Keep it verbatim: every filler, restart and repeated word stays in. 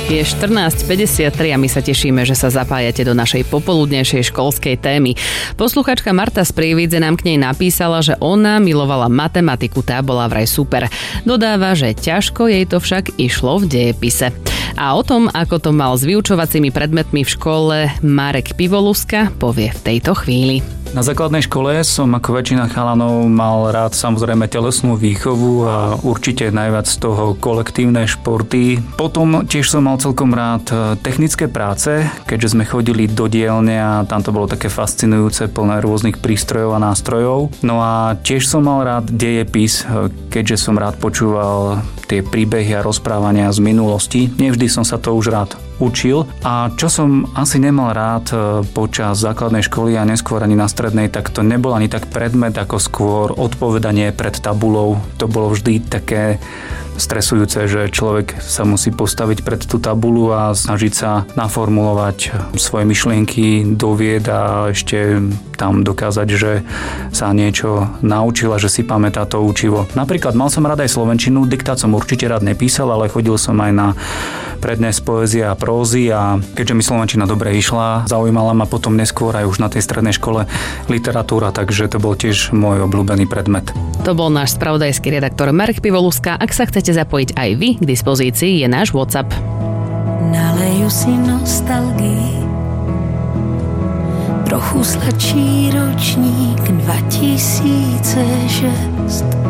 Je štrnásť päťdesiattri a my sa tešíme, že sa zapájate do našej popoludnejšej školskej témy. Posluchačka Marta z Prievidze nám k nej napísala, že ona milovala matematiku, tá bola vraj super. Dodáva, že ťažko jej to však išlo v dejepise. A o tom, ako to mal s vyučovacími predmetmi v škole Marek Pivoluska, povie v tejto chvíli. Na základnej škole som ako väčšina chalanov mal rád samozrejme telesnú výchovu a určite najviac z toho kolektívne športy. Potom tiež som mal celkom rád technické práce, keďže sme chodili do dielne a tam to bolo také fascinujúce, plné rôznych prístrojov a nástrojov. No a tiež som mal rád dejepis, keďže som rád počúval tie príbehy a rozprávania z minulosti. Nevždy som sa to už rád učil. A čo som asi nemal rád počas základnej školy a neskôr ani na strednej, tak to nebol ani tak predmet, ako skôr odpovedanie pred tabulou. To bolo vždy také stresujúce, že človek sa musí postaviť pred tú tabulu a snažiť sa naformulovať svoje myšlienky do vied a ešte tam dokázať, že sa niečo naučil a že si pamätá to učivo. Napríklad mal som rád aj slovenčinu, diktát som určite rád nepísal, ale chodil som aj na prednes poézie a prózy a keďže mi slovenčina dobre išla, zaujímala ma potom neskôr aj už na tej strednej škole literatúra, takže to bol tiež môj obľúbený predmet. To bol náš spravodajský redaktor Marek Pivoluska. Ak sa chcete zapojiť aj vy, k dispozícii je náš WhatsApp. Naleju si nostalgii, trochu sladší ročník dva tisíce šesť.